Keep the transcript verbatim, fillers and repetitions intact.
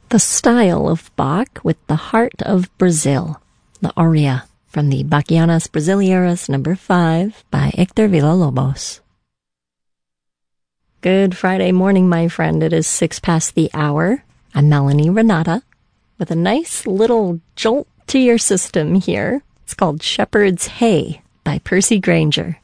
The style of Bach with the heart of Brazil, the aria from the Bachianas Brasileiras number five by Hector Villa-Lobos. Good Friday morning, my friend. It is six past the hour. I'm Melanie Renata with a nice little jolt to your system here. It's called Shepherd's Hay by Percy Grainger.